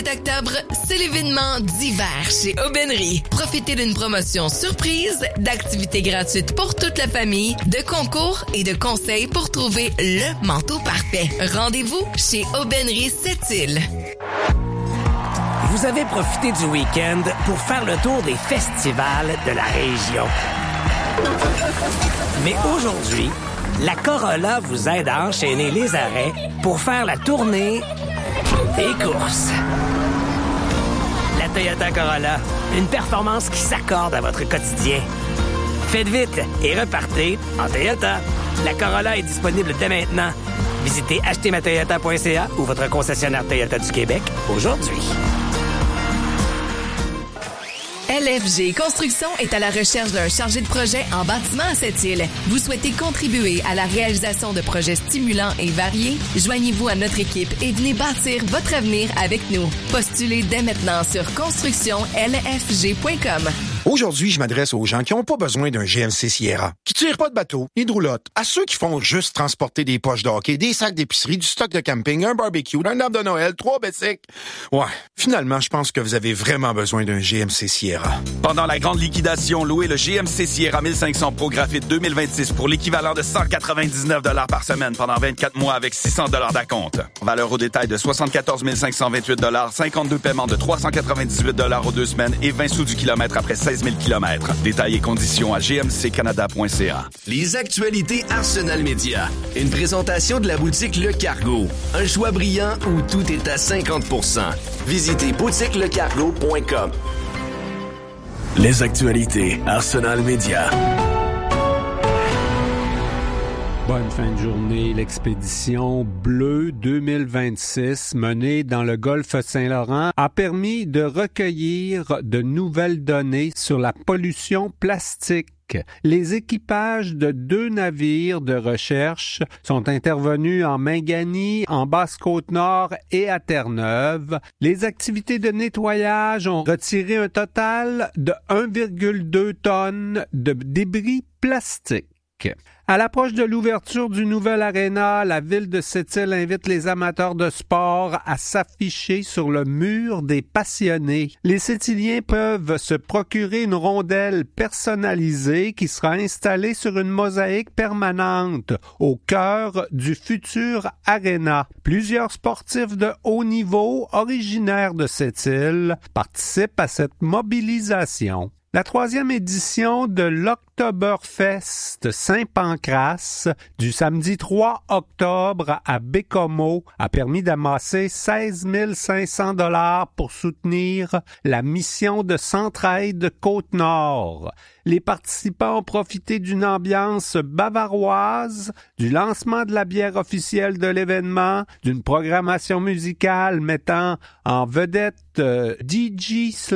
Octobre, c'est l'événement d'hiver chez Aubainerie. Profitez d'une promotion surprise, d'activités gratuites pour toute la famille, de concours et de conseils pour trouver le manteau parfait. Rendez-vous chez Aubainerie Sept-Îles. Vous avez profité du week-end pour faire le tour des festivals de la région. Mais aujourd'hui, la Corolla vous aide à enchaîner les arrêts pour faire la tournée des courses. La Toyota Corolla, une performance qui s'accorde à votre quotidien. Faites vite et repartez en Toyota. La Corolla est disponible dès maintenant. Visitez achetermatoyota.ca ou votre concessionnaire Toyota du Québec aujourd'hui. LFG Construction est à la recherche d'un chargé de projet en bâtiment à Sept-Îles. Vous souhaitez contribuer à la réalisation de projets stimulants et variés? Joignez-vous à notre équipe et venez bâtir votre avenir avec nous. Postulez dès maintenant sur constructionlfg.com. Aujourd'hui, je m'adresse aux gens qui n'ont pas besoin d'un GMC Sierra, qui tirent pas de bateau, ni de roulotte, à ceux qui font juste transporter des poches de hockey, des sacs d'épicerie, du stock de camping, un barbecue, un arbre de Noël, 3 bicycles. Ouais, finalement, je pense que vous avez vraiment besoin d'un GMC Sierra. Pendant la grande liquidation, louez le GMC Sierra 1500 Pro Graphite 2026 pour l'équivalent de 199 $ par semaine pendant 24 mois avec 600 $ d'acompte. Valeur au détail de 74 528 $, 52 paiements de 398 $ aux 2 semaines et 20 sous du kilomètre après 16 000 km. Détails et conditions à gmccanada.ca. Les actualités Arsenal Média. Une présentation de la boutique Le Cargo. Un choix brillant où tout est à 50%. Visitez boutiquelecargo.com. Les actualités Arsenal Média. Bonne fin de journée. L'expédition Bleue 2026 menée dans le golfe Saint-Laurent a permis de recueillir de nouvelles données sur la pollution plastique. Les équipages de 2 navires de recherche sont intervenus en Mingani, en Basse-Côte-Nord et à Terre-Neuve. Les activités de nettoyage ont retiré un total de 1,2 tonnes de débris plastiques. À l'approche de l'ouverture du nouvel aréna, la ville de Sept-Îles invite les amateurs de sport à s'afficher sur le mur des passionnés. Les Sept-Îliens peuvent se procurer une rondelle personnalisée qui sera installée sur une mosaïque permanente au cœur du futur aréna. Plusieurs sportifs de haut niveau originaires de Sept-Îles participent à cette mobilisation. La 3e édition de l'Oktoberfest Saint-Pancras du samedi 3 octobre à Bécomo a permis d'amasser 16 500 $ pour soutenir la mission de Centraide Côte-Nord. Les participants ont profité d'une ambiance bavaroise, du lancement de la bière officielle de l'événement, d'une programmation musicale mettant en vedette DJ